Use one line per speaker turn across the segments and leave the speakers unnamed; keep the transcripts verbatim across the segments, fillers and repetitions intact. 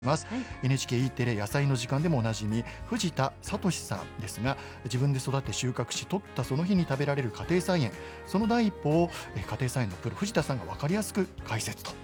ます、
はい、
エヌエイチケー E テレ野菜の時間でもおなじみ藤田聡さんですが、自分で育て収穫し取ったその日に食べられる家庭菜園、その第一歩をえ家庭菜園のプロ藤田さんが分かりやすく解説と。
はい、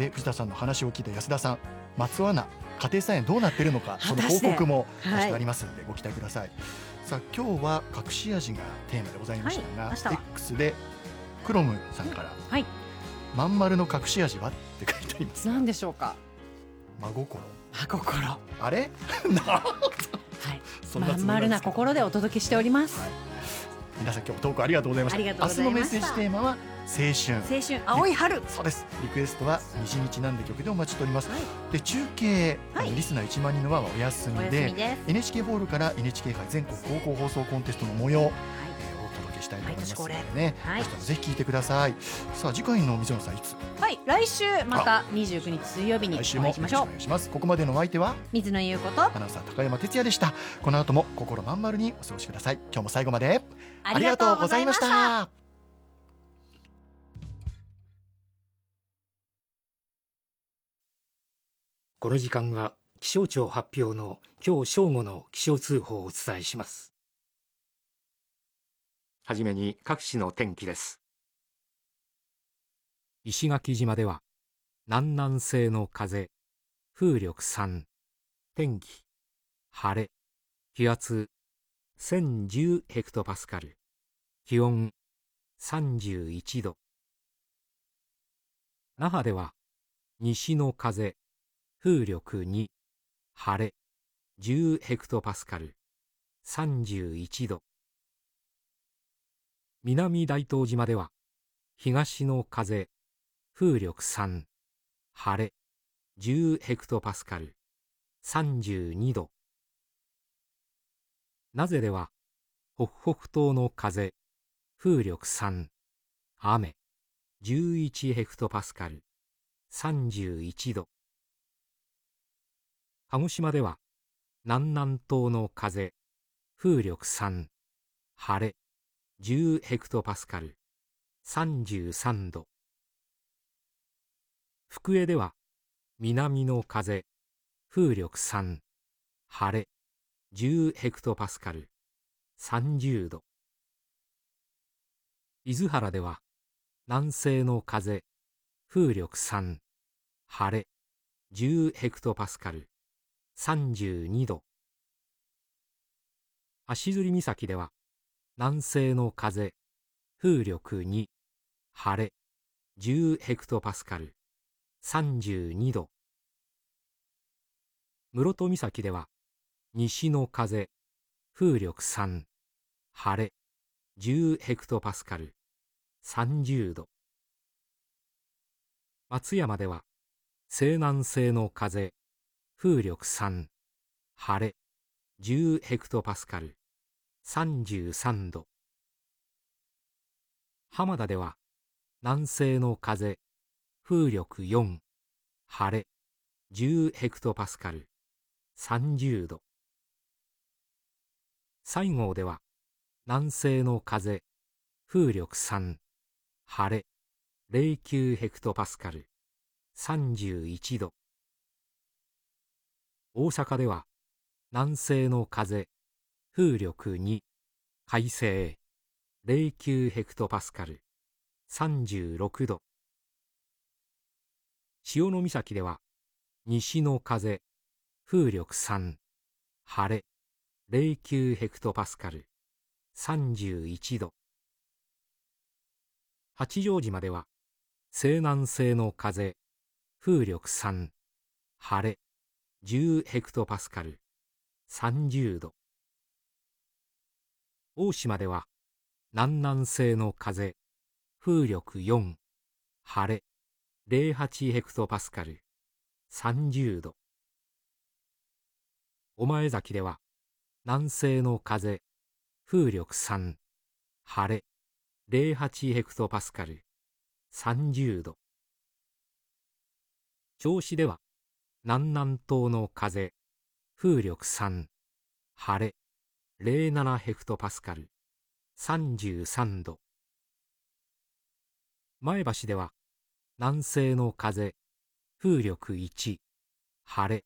で藤田さんの話を聞いた安田さん、松尾アナ、家庭菜園どうなっているのか、その
果たして
報告も
はい
してありますのでご期待ください。さあ今日は隠し味がテーマでございましたが、
はい明日は
X でクロムさんから、
はい、
まん丸の隠し味はって書いてありますが、
何でしょうか。
真心、
真心、は
あれ
い、
そんなつもりなんですけど
まん丸な心でお届けしております。
はい、皆さん今日も投稿ありがとうございました。
ありがとうございました
明日のメッセージテーマは青春、
青春、青い春。
そうです。リクエストは虹にちなんだ曲でお待ちしております。
はい、
で中継、
はい
リスナーいちまん人の輪はお休み
お休
で
みです。
エヌエイチケー ホールから エヌエイチケー 杯全国高校放送コンテストの模様、
はい、
えーお届けしたいと思いますので
毎年
ね、
はい
明日もぜひ聞いてください。さあ次回の水野さんいつ？
はい、来週またにじゅうくにち水曜日にお
来週もよろしくお
会いしましょう。
願いします。ここまでのお相手は
水野優子と
アナウンサー高山哲也でした。この後も心まん丸にお過ごしください。今日も最後まで
ありがとうございました。
この時間は気象庁発表の今日正午の気象通報をお伝えします。はじめに各地の天気です。石垣島では南南西の風、風力さん、天気晴れ、気圧せんじゅうヘクトパスカル、気温さんじゅういちど。那覇では西の風、風力に、晴れ、じゅうヘクトパスカル、さんじゅういちど。南大東島では、東の風、風力さん、晴れ、じゅうヘクトパスカル、さんじゅうにど。名瀬では、北北東の風、風力さん、雨、じゅういちヘクトパスカル、さんじゅういちど。鹿児島では南南東の風、風力さん、晴れ、じゅうヘクトパスカル、さんじゅうさんど。福江では南の風、風力さん、晴れ、じゅうヘクトパスカル、さんじゅうど。伊豆原では南西の風、風力さん、晴れ、じゅうヘクトパスカル、さんじゅうにど。足摺岬では南西の風、風力に、晴れ、じゅうヘクトパスカル、さんじゅうにど。室戸岬では西の風、風力さん、晴れ、じゅうヘクトパスカル、さんじゅうど。松山では西南西の風、風力さん、晴れ、じゅうヘクトパスカル、さんじゅうさんど。浜田では南西の風、風力よん、晴れ、じゅうヘクトパスカル、さんじゅうど。西郷では南西の風、風力さん、晴れ、ゼロきゅうヘクトパスカル、さんじゅういちど。大阪では南西の風、風力に、快晴、ゼロきゅうヘクトパスカル、さんじゅうろくど。潮岬では西の風、風力さん、晴れ、ゼロきゅうヘクトパスカル、さんじゅういちど。八丈島では西南西の風、風力さん、晴れ、じゅうヘクトパスカル、さんじゅうど。大島では南南西の風、風力よん、晴れ、ゼロはちヘクトパスカル、さんじゅうど。御前崎では南西の風、風力さん、晴れ、ゼロはちヘクトパスカル、さんじゅうど。銚子では南南東の風、風力さん、晴れ、ゼロななヘクトパスカル、さんじゅうさんど。前橋では南西の風、風力いち、晴れ、